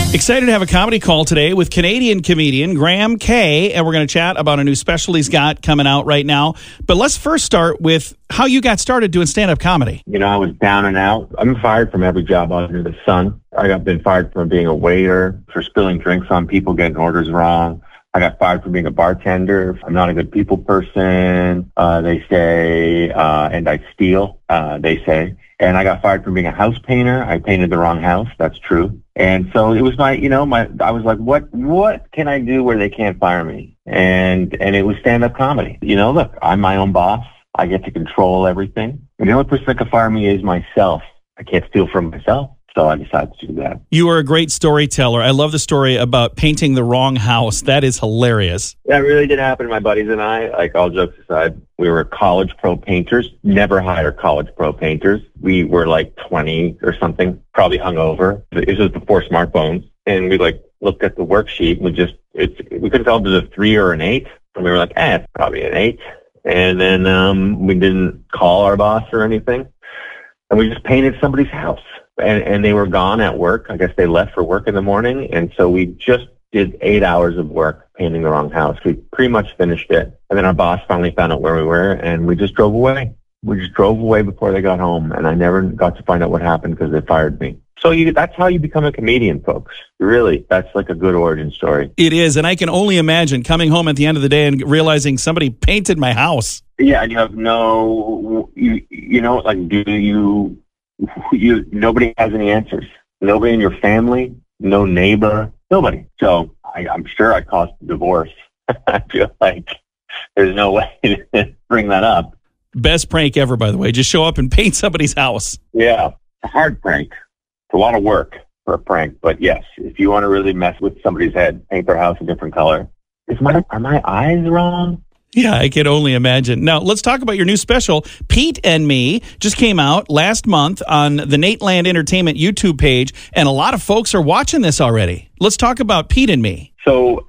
Excited to have a comedy call today with Canadian comedian Graham Kay, and we're going to chat about a new special he's got coming out right now. But let's first start with how you got started doing stand-up comedy. You know, I was down and out. I'm fired from every job under the sun. I got been fired from being a waiter, for spilling drinks on people, getting orders wrong. I got fired from being a bartender. I'm not a good people person, they say, and I steal, they say. And I got fired from being a house painter. I painted the wrong house. That's true. And so it was I was like, what can I do where they can't fire me? And it was stand-up comedy. You know, look, I'm my own boss. I get to control everything. And the only person that can fire me is myself. I can't steal from myself. So I decided to do that. You are a great storyteller. I love the story about painting the wrong house. That is hilarious. That really did happen to my buddies and I. Like, all jokes aside, we were college pro painters. Never hire college pro painters. We were like 20 or something, probably hungover. This was before smartphones. And we looked at the worksheet. We couldn't tell if it was a 3 or an 8. And we were like, it's probably an 8. And then we didn't call our boss or anything. And we just painted somebody's house. And they were gone at work. I guess they left for work in the morning. And so we just did 8 hours of work painting the wrong house. We pretty much finished it. And then our boss finally found out where we were, and we just drove away. We just drove away before they got home. And I never got to find out what happened because they fired me. So that's how you become a comedian, folks. Really, that's like a good origin story. It is. And I can only imagine coming home at the end of the day and realizing somebody painted my house. Yeah, and you have nobody has any answers. Nobody in your family, no neighbor, nobody. So I'm sure I caused a divorce. I feel like there's no way to bring that up. Best prank ever, by the way. Just show up and paint somebody's house. Yeah, a hard prank. It's a lot of work for a prank. But yes, if you want to really mess with somebody's head, paint their house a different color. Are my eyes wrong? Yeah, I can only imagine. Now, let's talk about your new special, Pete and Me. Just came out last month on the Nateland Entertainment YouTube page, and a lot of folks are watching this already. Let's talk about Pete and Me. So,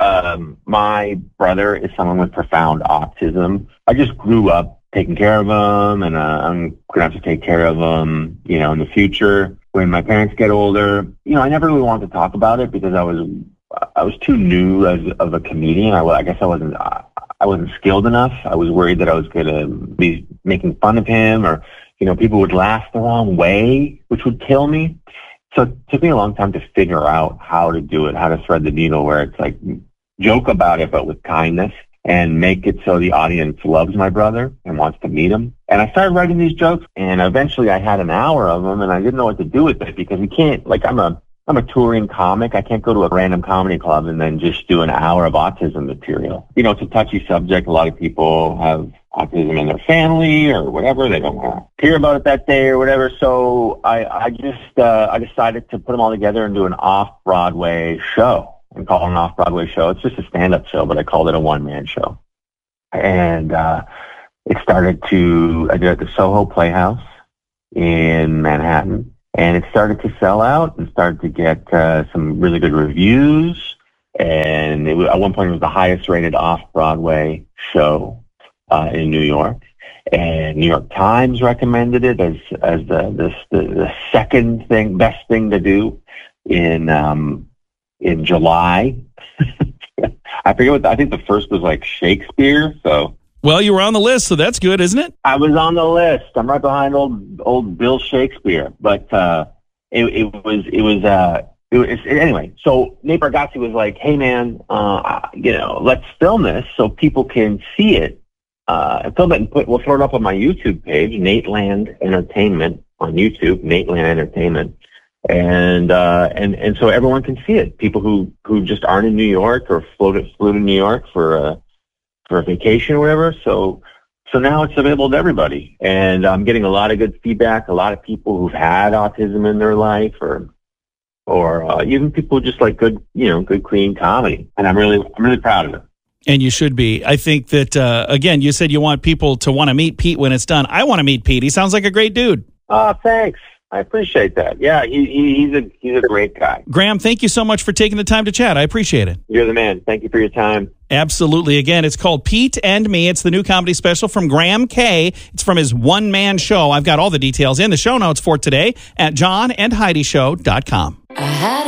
my brother is someone with profound autism. I just grew up taking care of him, and I'm going to have to take care of him, in the future. When my parents get older, I never really wanted to talk about it because I was too new of a comedian. I guess I wasn't skilled enough. I was worried that I was going to be making fun of him, or, people would laugh the wrong way, which would kill me. So it took me a long time to figure out how to do it, how to thread the needle where it's like joke about it, but with kindness, and make it so the audience loves my brother and wants to meet him. And I started writing these jokes, and eventually I had an hour of them, and I didn't know what to do with it because we can't, I'm a touring comic. I can't go to a random comedy club and then just do an hour of autism material. It's a touchy subject. A lot of people have autism in their family or whatever. They don't want to hear about it that day or whatever. So I decided to put them all together and do an off-Broadway show and call it an off-Broadway show. It's just a stand-up show, but I called it a one-man show. And I did it at the Soho Playhouse in Manhattan. And it started to sell out and started to get some really good reviews. And at one point, it was the highest rated off-Broadway show in New York. And New York Times recommended it as the second best thing to do in July. I think the first was like Shakespeare. So. Well, you were on the list, so that's good, isn't it? I was on the list. I'm right behind old Bill Shakespeare. But it was anyway. So Nate Bargatze was like, "Hey man, let's film this so people can see it. Film it and we'll throw it up on my YouTube page, Nateland Entertainment on YouTube, Nateland Entertainment, and so everyone can see it. People who just aren't in New York or flew to New York for a vacation or whatever. So now it's available to everybody. And I'm getting a lot of good feedback, a lot of people who've had autism in their life or even people just like good clean comedy. And I'm really proud of it. And you should be. I think that, again, you said you want people to want to meet Pete when it's done. I want to meet Pete. He sounds like a great dude. Oh, thanks. I appreciate that. Yeah, he's a great guy. Graham, thank you so much for taking the time to chat. I appreciate it. You're the man. Thank you for your time. Absolutely. Again, it's called Pete and Me. It's the new comedy special from Graham Kay. It's from his one-man show. I've got all the details in the show notes for today at johnandheidishow.com.